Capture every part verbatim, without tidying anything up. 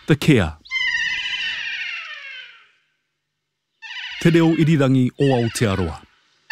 Aftercare. Te reo irirangi o Aotearoa.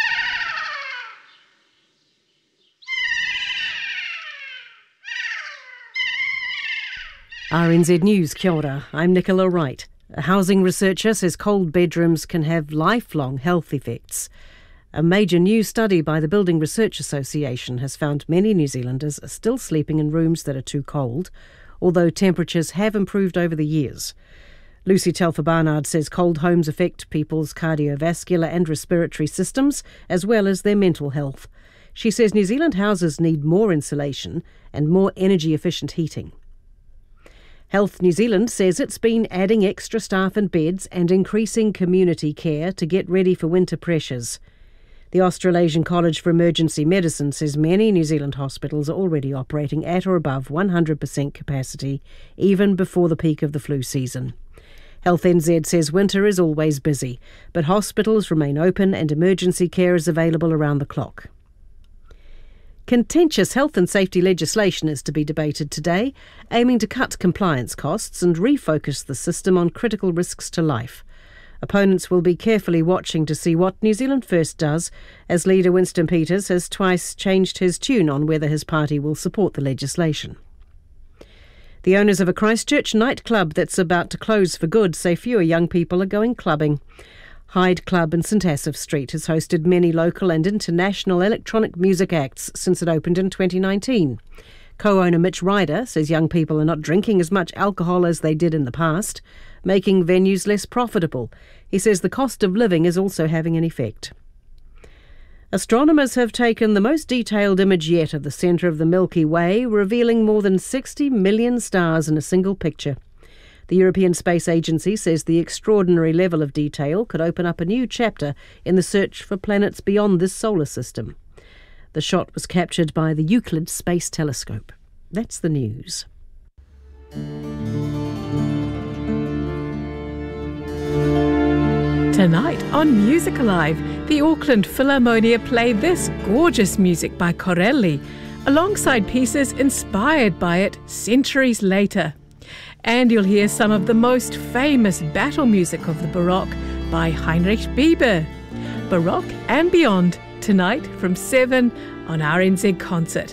R N Z News, kia ora, I'm Nicola Wright. A housing researcher says cold bedrooms can have lifelong health effects. A major new study by the Building Research Association has found many New Zealanders are still sleeping in rooms that are too cold, although temperatures have improved over the years. Lucy Telfer-Barnard says cold homes affect people's cardiovascular and respiratory systems, as well as their mental health. She says New Zealand houses need more insulation and more energy-efficient heating. Health New Zealand says it's been adding extra staff and beds and increasing community care to get ready for winter pressures. The Australasian College for Emergency Medicine says many New Zealand hospitals are already operating at or above one hundred percent capacity, even before the peak of the flu season. Health N Z says winter is always busy, but hospitals remain open and emergency care is available around the clock. Contentious health and safety legislation is to be debated today, aiming to cut compliance costs and refocus the system on critical risks to life. Opponents will be carefully watching to see what New Zealand First does, as leader Winston Peters has twice changed his tune on whether his party will support the legislation. The owners of a Christchurch nightclub that's about to close for good say fewer young people are going clubbing. Hyde Club in St Asaph Street has hosted many local and international electronic music acts since it opened in twenty nineteen. Co-owner Mitch Ryder says young people are not drinking as much alcohol as they did in the past, making venues less profitable. He says the cost of living is also having an effect. Astronomers have taken the most detailed image yet of the centre of the Milky Way, revealing more than sixty million stars in a single picture. The European Space Agency says the extraordinary level of detail could open up a new chapter in the search for planets beyond this solar system. The shot was captured by the Euclid Space Telescope. That's the news. Tonight on Music Alive, the Auckland Philharmonia play this gorgeous music by Corelli, alongside pieces inspired by it centuries later. And you'll hear some of the most famous battle music of the Baroque by Heinrich Bieber. Baroque and Beyond, tonight from seven on R N Z Concert.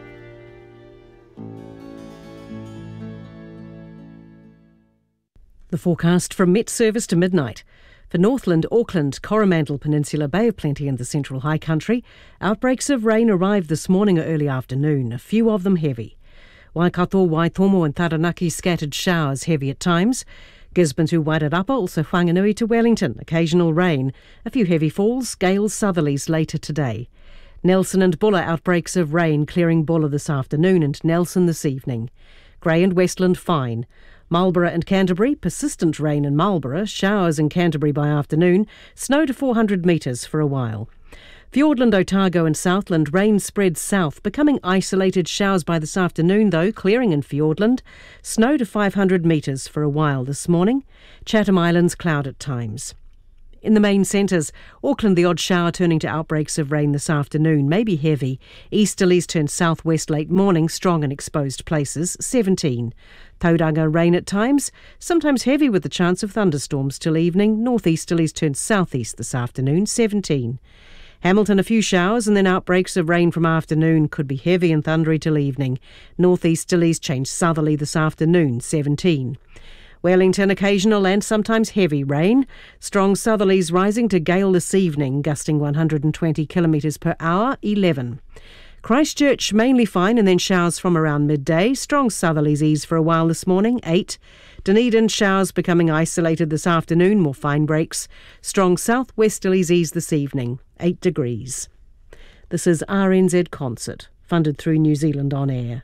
The forecast from Met Service to midnight. For Northland, Auckland, Coromandel Peninsula, Bay of Plenty and the Central High Country, outbreaks of rain arrived this morning or early afternoon, a few of them heavy. Waikato, Waitomo and Taranaki scattered showers, heavy at times. Gisborne to Wairarapa, also Whanganui to Wellington, occasional rain. A few heavy falls, gales, southerlies later today. Nelson and Buller, outbreaks of rain, clearing Buller this afternoon and Nelson this evening. Grey and Westland, fine. Marlborough and Canterbury, persistent rain in Marlborough, showers in Canterbury by afternoon, snow to four hundred metres for a while. Fiordland, Otago and Southland, rain spreads south, becoming isolated showers by this afternoon though, clearing in Fiordland. Snow to five hundred metres for a while this morning. Chatham Islands, cloud at times. In the main centres, Auckland, the odd shower turning to outbreaks of rain this afternoon, maybe heavy. Easterlies turn southwest late morning, strong in exposed places, seventeen. Tauranga, rain at times, sometimes heavy with the chance of thunderstorms till evening. Northeasterlies turn southeast this afternoon, seventeen. Hamilton, a few showers and then outbreaks of rain from afternoon, could be heavy and thundery till evening. Northeasterlies change southerly this afternoon, seventeen. Wellington, occasional and sometimes heavy rain. Strong southerlies rising to gale this evening, gusting one hundred twenty kilometres per hour, eleven. Christchurch, mainly fine and then showers from around midday. Strong southerlies ease for a while this morning, eight. Dunedin, showers becoming isolated this afternoon, more fine breaks. Strong southwesterlies ease this evening, eight degrees. This is R N Z Concert, funded through New Zealand On Air.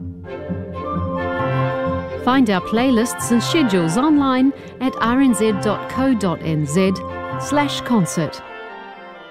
Find our playlists and schedules online at r n z dot co dot n z slash concert.